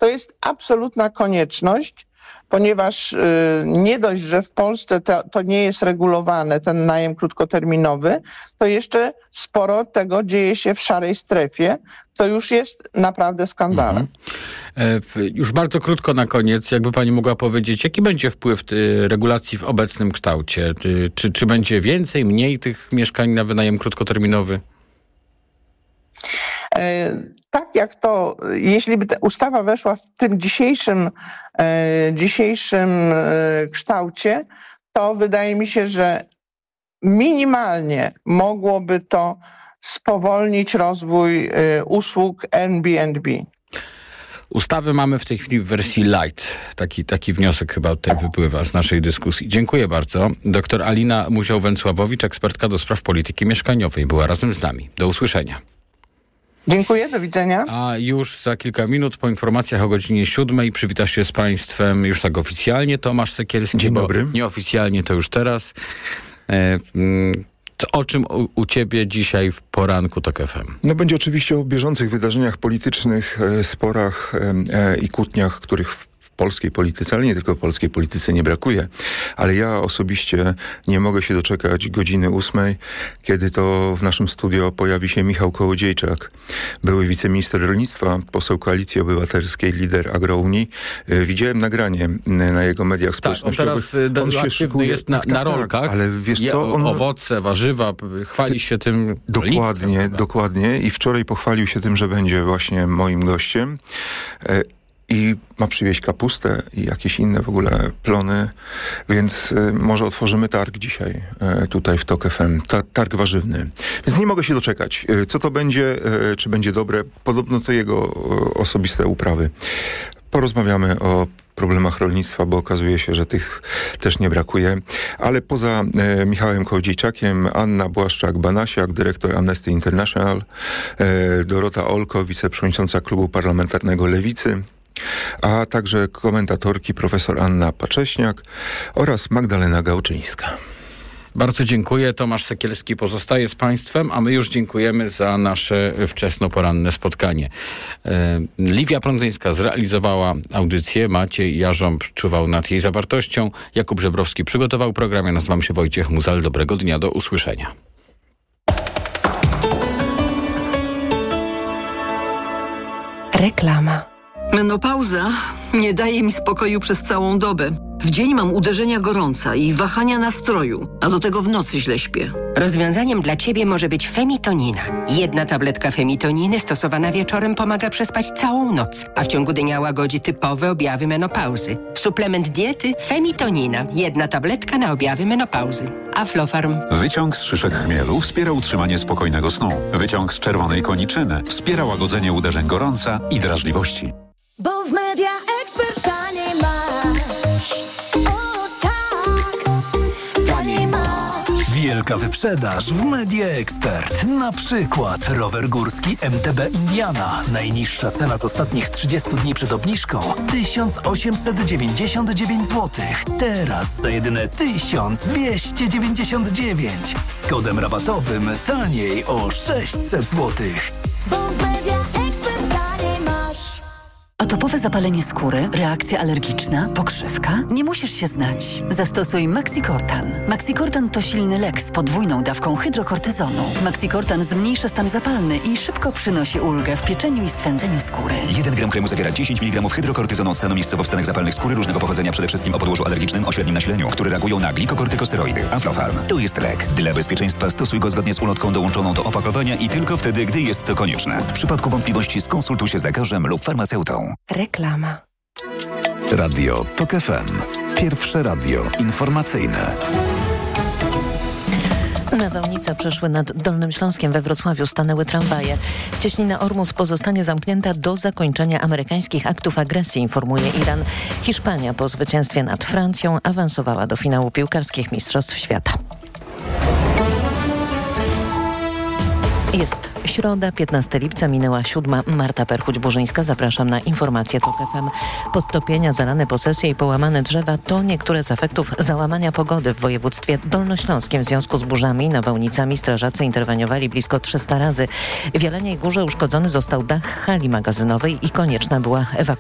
to jest absolutna konieczność, ponieważ nie dość, że w Polsce to nie jest regulowane, ten najem krótkoterminowy, to jeszcze sporo tego dzieje się w szarej strefie, co już jest naprawdę skandalem. Już bardzo krótko na koniec, jakby pani mogła powiedzieć, jaki będzie wpływ regulacji w obecnym kształcie? Czy będzie więcej, mniej tych mieszkań na wynajem krótkoterminowy? Tak jak to, jeśli by ta ustawa weszła w tym dzisiejszym kształcie, to wydaje mi się, że minimalnie mogłoby to spowolnić rozwój usług Airbnb. Ustawy mamy w tej chwili w wersji light. Taki wniosek chyba tutaj wypływa z naszej dyskusji. Dziękuję bardzo. Dr Alina Muzioł-Węcławowicz, ekspertka do spraw polityki mieszkaniowej, była razem z nami. Do usłyszenia. Dziękuję, do widzenia. A już za kilka minut po informacjach o godzinie 7 przywita się z państwem już tak oficjalnie Tomasz Sekielski. Dzień dobry. Nieoficjalnie to już teraz. O czym u ciebie dzisiaj w poranku TOK FM? No będzie oczywiście o bieżących wydarzeniach politycznych, sporach i kłótniach, których w polskiej polityce, ale nie tylko w polskiej polityce nie brakuje. Ale ja osobiście nie mogę się doczekać godziny 8, kiedy to w naszym studio pojawi się Michał Kołodziejczak, były wiceminister rolnictwa, poseł Koalicji Obywatelskiej, lider Agrounii. Widziałem nagranie na jego mediach społecznościowych. On się szykuje, jest na rolkach. Tak, ale wiesz co? Owoce, warzywa, chwali się tym. Dokładnie. I wczoraj pochwalił się tym, że będzie właśnie moim gościem. I ma przywieźć kapustę i jakieś inne w ogóle plony, więc może otworzymy targ dzisiaj tutaj w TOK FM. Targ warzywny. Więc nie mogę się doczekać. Co to będzie, czy będzie dobre? Podobno to jego osobiste uprawy. Porozmawiamy o problemach rolnictwa, bo okazuje się, że tych też nie brakuje. Ale poza Michałem Kołodziejczakiem, Anna Błaszczak-Banasiak, dyrektor Amnesty International, Dorota Olko, wiceprzewodnicząca Klubu Parlamentarnego Lewicy, a także komentatorki profesor Anna Pacześniak oraz Magdalena Gałczyńska. Bardzo dziękuję. Tomasz Sekielski pozostaje z państwem, a my już dziękujemy za nasze wczesnoporanne spotkanie. Liwia Prądzyńska zrealizowała audycję, Maciej Jarząb czuwał nad jej zawartością, Jakub Żebrowski przygotował program, ja nazywam się Wojciech Muzal. Dobrego dnia, do usłyszenia. Reklama. Menopauza nie daje mi spokoju przez całą dobę. W dzień mam uderzenia gorąca i wahania nastroju, a do tego w nocy źle śpię. Rozwiązaniem dla Ciebie może być femitonina. Jedna tabletka femitoniny stosowana wieczorem pomaga przespać całą noc, a w ciągu dnia łagodzi typowe objawy menopauzy. Suplement diety femitonina. Jedna tabletka na objawy menopauzy. Aflofarm. Wyciąg z szyszek chmielu wspiera utrzymanie spokojnego snu. Wyciąg z czerwonej koniczyny wspiera łagodzenie uderzeń gorąca i drażliwości. Bo w Media Expert taniej masz. O tak, taniej masz. Wielka wyprzedaż w Media Expert. Na przykład rower górski MTB Indiana. Najniższa cena z ostatnich 30 dni przed obniżką 1899 zł. Teraz za jedyne 1299. Z kodem rabatowym taniej o 600 zł. Bo w Media Expert taniej masz. Atopowe zapalenie skóry, reakcja alergiczna, pokrzywka? Nie musisz się znać. Zastosuj Maxicortan. Maxicortan to silny lek z podwójną dawką hydrokortyzonu. Maxicortan zmniejsza stan zapalny i szybko przynosi ulgę w pieczeniu i swędzeniu skóry. 1 gram kremu zawiera 10 mg hydrokortyzonu, stanu miejscowo w stanach zapalnych skóry różnego pochodzenia, przede wszystkim o podłożu alergicznym o średnim nasileniu, które reagują na glikokortykosteroidy. Aflofarm. To jest lek. Dla bezpieczeństwa stosuj go zgodnie z ulotką dołączoną do opakowania i tylko wtedy, gdy jest to konieczne. W przypadku wątpliwości skonsultuj się z lekarzem lub farmaceutą. Reklama. Radio TOK FM. Pierwsze radio informacyjne. Nawałnice przeszły nad Dolnym Śląskiem. We Wrocławiu stanęły tramwaje. Cieśnina Ormus pozostanie zamknięta do zakończenia amerykańskich aktów agresji, informuje Iran. Hiszpania po zwycięstwie nad Francją awansowała do finału piłkarskich Mistrzostw Świata. Jest środa, 15 lipca, minęła 7. Marta Perchuć-Burzyńska. Zapraszam na informacje TOK FM. Podtopienia, zalane posesje i połamane drzewa to niektóre z efektów załamania pogody w województwie dolnośląskim. W związku z burzami i nawałnicami strażacy interweniowali blisko 300 razy. W Jeleniej Górze uszkodzony został dach hali magazynowej i konieczna była ewakuacja.